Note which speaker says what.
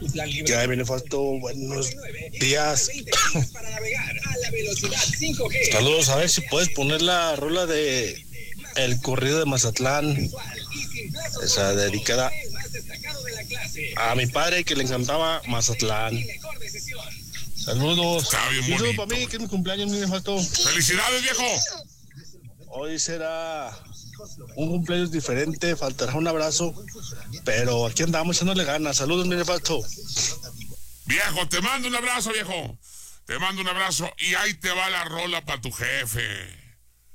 Speaker 1: Ya me faltó buenos días. Saludos, a ver si puedes poner la rola de El Corrido de Mazatlán, esa dedicada a mi padre que le encantaba Mazatlán. Saludos.
Speaker 2: Está bien
Speaker 1: Y un saludo
Speaker 2: bonito.
Speaker 1: para mí, que es mi cumpleaños, me faltó.
Speaker 2: ¡Felicidades, viejo!
Speaker 1: Hoy será un cumpleaños diferente, faltará un abrazo, pero aquí andamos echándole ganas. Saludos, mi faltó.
Speaker 2: Viejo, te mando un abrazo, viejo. Te mando un abrazo y ahí te va la rola para tu jefe.